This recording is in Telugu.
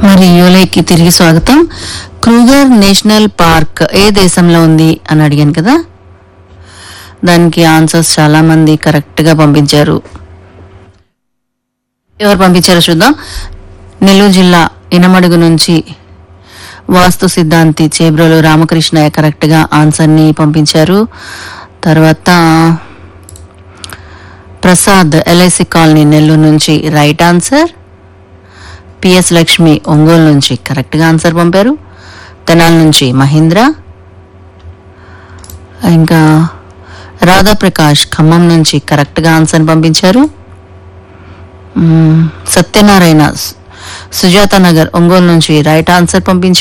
మరి యోలైకి తిరిగి స్వాగతం. క్రూగర్ నేషనల్ పార్క్ ఏ దేశంలో ఉంది అని అడిగాను కదా, దానికి ఆన్సర్స్ చాలా మంది కరెక్ట్ గా పంపించారు. ఎవరు పంపించారో చూద్దాం. నెల్లూరు జిల్లా ఇనమడుగు నుంచి వాస్తు సిద్ధాంతి చేబ్రోలు రామకృష్ణయ్య కరెక్ట్ గా ఆన్సర్ ని పంపించారు. తర్వాత ప్రసాద్ ఎల్ఐసి కాలనీ నెల్లూరు నుంచి right answer. PS Lakshmi Ongole నుంచి కరెక్ట్ గా ఆన్సర్ పంపారు. తెనాల నుంచి మహేంద్ర, ఇంకా రాధాప్రకాష్ ఖమ్మం నుంచి కరెక్ట్ గా ఆన్సర్ పంపించారు. సత్యనారాయణ సుజాత నగర్ ఒంగోలు నుంచి రైట్ ఆన్సర్ పంపించారు.